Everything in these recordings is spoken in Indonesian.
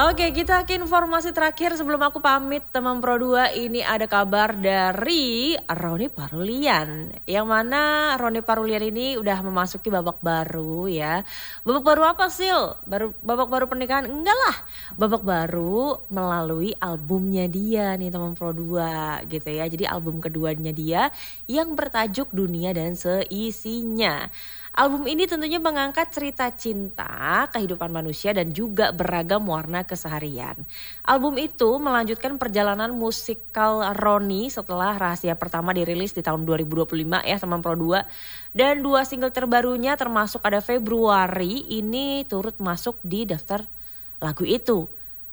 Oke, kita ke informasi terakhir sebelum aku pamit teman Pro 2. Ini ada kabar dari Ronny Parulian. Yang mana Ronny Parulian ini udah memasuki babak baru ya. Babak baru apa sih? Babak baru pernikahan? Enggak lah. Babak baru melalui albumnya dia nih teman Pro 2 gitu ya. Jadi album keduanya dia yang bertajuk Dunia dan Seisinya. Album ini tentunya mengangkat cerita cinta, kehidupan manusia dan juga beragam warna keseharian. Album itu melanjutkan perjalanan musikal Ronny setelah Rahasia Pertama dirilis di tahun 2025 ya teman Pro 2. Dan 2 single terbarunya termasuk ada Februari ini turut masuk di daftar lagu itu.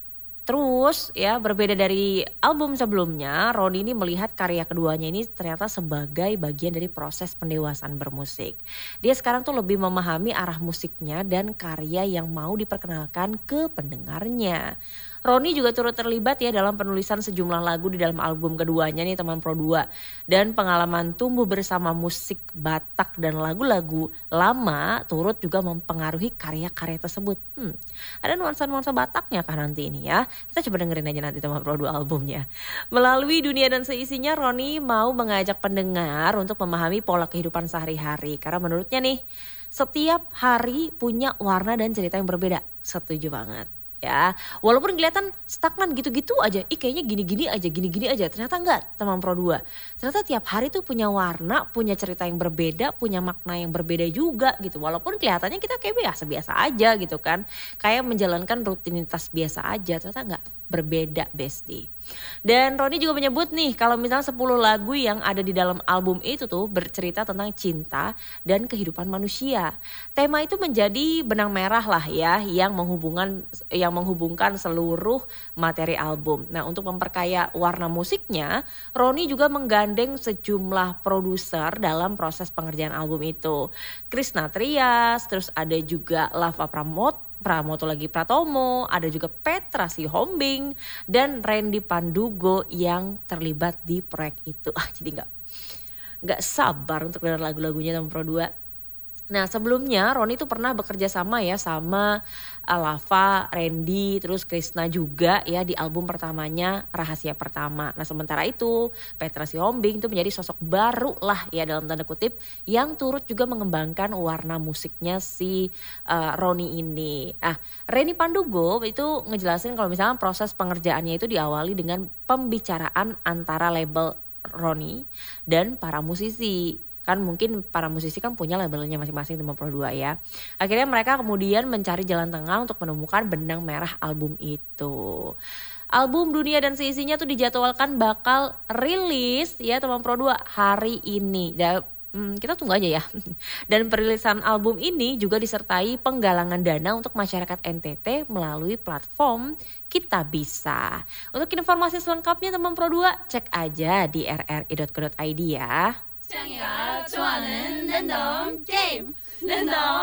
Terus ya berbeda dari album sebelumnya, Ronny ini melihat karya keduanya ini ternyata sebagai bagian dari proses pendewasaan bermusik. Dia sekarang tuh lebih memahami arah musiknya dan karya yang mau diperkenalkan ke pendengarnya. Ronny juga turut terlibat ya dalam penulisan sejumlah lagu di dalam album keduanya nih teman Pro 2. Dan pengalaman tumbuh bersama musik Batak dan lagu-lagu lama turut juga mempengaruhi karya-karya tersebut. Ada nuansa-nuansa Bataknya kan nanti ini ya. Kita coba dengerin aja nanti teman Pro 2 albumnya. Melalui Dunia dan Seisinya, Ronny mau mengajak pendengar untuk memahami pola kehidupan sehari-hari. Karena menurutnya nih, setiap hari punya warna dan cerita yang berbeda. Setuju banget. Ya, walaupun kelihatan stagnan gitu-gitu aja, kayaknya gini-gini aja. Ternyata enggak teman Pro 2. Ternyata tiap hari tuh punya warna, punya cerita yang berbeda, punya makna yang berbeda juga gitu. Walaupun kelihatannya kita kayak biasa-biasa aja gitu kan. Kayak menjalankan rutinitas biasa aja, ternyata enggak, berbeda bestie. Dan Ronny juga menyebut nih kalau misalnya 10 lagu yang ada di dalam album itu tuh bercerita tentang cinta dan kehidupan manusia. Tema itu menjadi benang merah lah ya yang menghubungkan seluruh materi album. Nah, untuk memperkaya warna musiknya, Ronny juga menggandeng sejumlah produser dalam proses pengerjaan album itu. Krishna Trias, terus ada juga Lava Pramoto lagi Pratomo, ada juga Petra Sihombing dan Randy Pandugo yang terlibat di proyek itu. Jadi nggak sabar untuk dengar lagu-lagunya teman Pro 2. Nah sebelumnya Ronny tuh pernah bekerja sama ya sama Lava, Randy, terus Krishna juga ya di album pertamanya Rahasia Pertama. Nah sementara itu Petra Sihombing itu menjadi sosok baru lah ya dalam tanda kutip yang turut juga mengembangkan warna musiknya si Ronny ini. Randy Pandugo itu ngejelasin kalau misalnya proses pengerjaannya itu diawali dengan pembicaraan antara label Ronny dan para musisi. Kan mungkin para musisi kan punya labelnya masing-masing teman Pro 2 ya. Akhirnya mereka kemudian mencari jalan tengah untuk menemukan benang merah album itu. Album Dunia dan Seisinya tuh dijadwalkan bakal rilis ya teman Pro 2 hari ini. Kita tunggu aja ya. Dan perilisan album ini juga disertai penggalangan dana untuk masyarakat NTT melalui platform Kita Bisa. Untuk informasi selengkapnya teman Pro 2 cek aja di rri.co.id ya. 창이가 좋아하는 랜덤 게임 랜덤